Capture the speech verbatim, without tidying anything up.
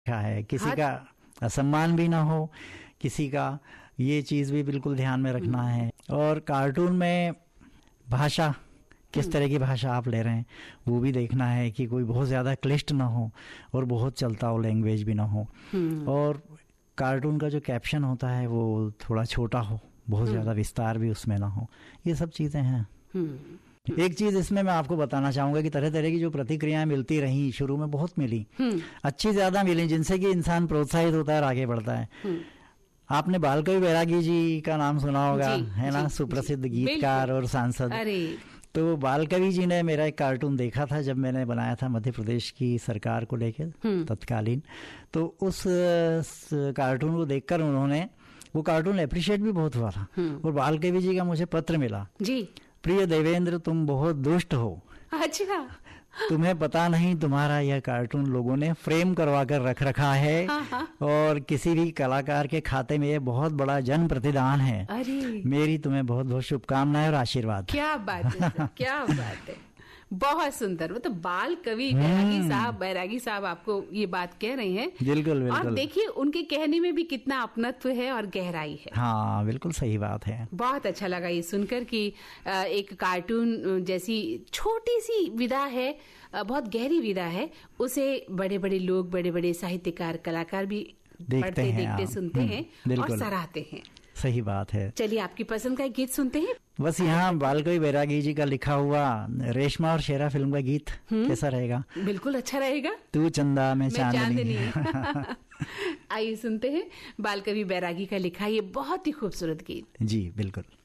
है, किसी का असम्मान भी ना हो, किसी का, ये चीज़ भी बिल्कुल ध्यान में रखना है। और कार्टून में भाषा, किस तरह की भाषा आप ले रहे हैं वो भी देखना है कि कोई बहुत ज़्यादा क्लिष्ट ना हो और बहुत चलता हो लैंग्वेज भी ना हो। और कार्टून का जो कैप्शन होता है वो थोड़ा छोटा हो, बहुत ज़्यादा विस्तार भी उसमें ना हो, ये सब चीज़ें हैं। एक चीज इसमें मैं आपको बताना चाहूंगा कि तरह तरह की जो प्रतिक्रियाएं मिलती रही, शुरू में बहुत मिली, अच्छी ज्यादा मिली, जिनसे कि इंसान प्रोत्साहित होता है और आगे बढ़ता है। आपने बालकवि बैरागी जी का नाम सुना होगा, है ना, सुप्रसिद्ध गीतकार और सांसद। तो बालकवि जी ने मेरा एक कार्टून देखा था जब मैंने बनाया था मध्य प्रदेश की सरकार को लेकर तत्कालीन, तो उस कार्टून को देखकर उन्होंने, वो कार्टून एप्रिशिएट भी बहुत हुआ था। और बालकवि जी का मुझे पत्र मिला जी, प्रिय देवेंद्र तुम बहुत दुष्ट हो। अच्छा। तुम्हें पता नहीं तुम्हारा यह कार्टून लोगों ने फ्रेम करवा कर रख रखा है। हाँ हाँ। और किसी भी कलाकार के खाते में ये बहुत बड़ा जन प्रतिदान है। अरे। मेरी तुम्हें बहुत बहुत शुभकामनाएं और आशीर्वाद। क्या बात है, क्या बात है, बहुत सुंदर। मतलब बाल कवि बैरागी साहब, बैरागी साहब आपको ये बात कह रहे हैं। बिल्कुल बिल्कुल। और देखिए उनके कहने में भी कितना अपनत्व है और गहराई है। हाँ बिल्कुल सही बात है। बहुत अच्छा लगा ये सुनकर कि एक कार्टून जैसी छोटी सी विधा है, बहुत गहरी विधा है, उसे बड़े बड़े लोग, बड़े बड़े साहित्यकार, कलाकार भी पढ़ते, देखते, सुनते हैं और सराहते हैं। सही बात है। चलिए आपकी पसंद का एक गीत सुनते हैं। बस यहाँ बालकवि बैरागी जी का लिखा हुआ रेशमा और शेरा फिल्म का गीत कैसा रहेगा? बिल्कुल अच्छा रहेगा। तू चंदा मैं चांदनी। आइए सुनते हैं बालकवि बैरागी का लिखा ये बहुत ही खूबसूरत गीत। जी बिल्कुल।